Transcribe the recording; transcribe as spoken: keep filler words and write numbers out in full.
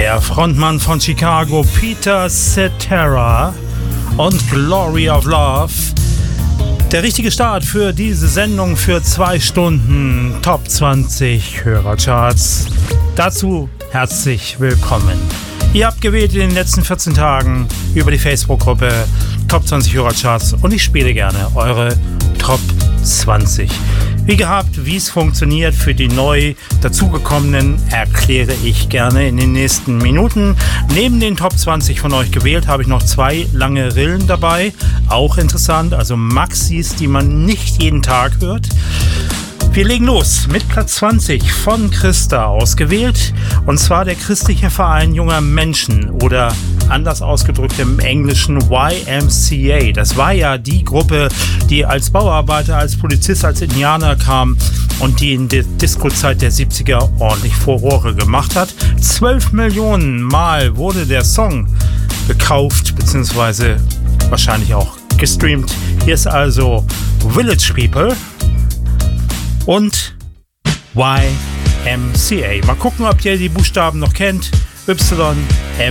Der Frontmann von Chicago, Peter Cetera, und Glory of Love. Der richtige Start für diese Sendung für zwei Stunden Top zwanzig Hörercharts. Dazu herzlich willkommen. Ihr habt gewählt in den letzten vierzehn Tagen über die Facebook-Gruppe Top zwanzig Hörercharts und ich spiele gerne eure Top zwanzig. Wie gehabt, wie es funktioniert für die neu dazugekommenen, erkläre ich gerne in den nächsten Minuten. Neben den Top zwanzig von euch gewählt habe ich noch zwei lange Rillen dabei. Auch interessant, also Maxis, die man nicht jeden Tag hört. Wir legen los mit Platz zwanzig von Christa ausgewählt, und zwar der Christliche Verein Junger Menschen oder anders ausgedrückt im Englischen Y M C A. Das war ja die Gruppe, die als Bauarbeiter, als Polizist, als Indianer kam und die in der Disco-Zeit der siebziger ordentlich Furore gemacht hat. Zwölf Millionen Mal wurde der Song gekauft, beziehungsweise wahrscheinlich auch gestreamt. Hier ist also Village People und Y M C A. Mal gucken, ob ihr die Buchstaben noch kennt. Y M